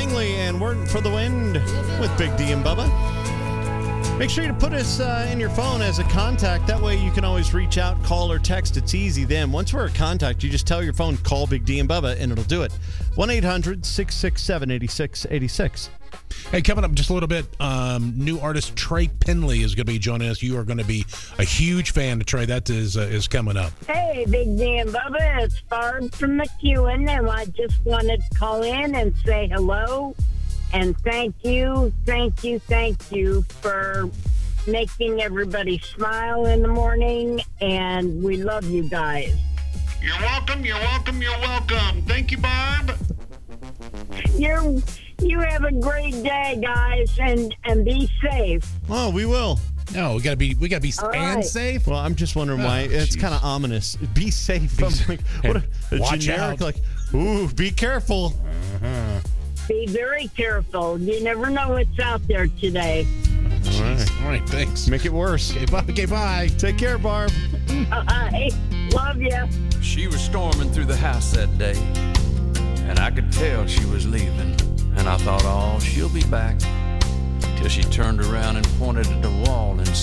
Langley and Word for the Wind with Big D and Bubba. Make sure you put us in your phone as a contact. That way you can always reach out, call, or text. It's easy then. Once we're a contact, you just tell your phone, call Big D and Bubba, and it'll do it. 1-800-667-8686. Hey, coming up just a little bit, new artist Trey Penley is going to be joining us. You are going to be a huge fan of Trey. That is coming up. Hey, Big D and Bubba, it's Barb from McEwen, and I just wanted to call in and say hello. And thank you for making everybody smile in the morning, and we love you guys. You're welcome. Thank you, Barb. You have a great day, guys, and be safe. Oh, we will. No, we gotta be All and right. safe. Well, I'm just wondering why. It's kind of ominous. Be safe. I'm like, what a Watch generic, out. like, ooh, be careful. Be very careful. You never know what's out there today. All right, thanks. Make it worse. Okay, bye. Take care, Barb. Bye. Love you. She was storming through the house that day, and I could tell she was leaving. And I thought, oh, she'll be back. Till she turned around and pointed at the wall and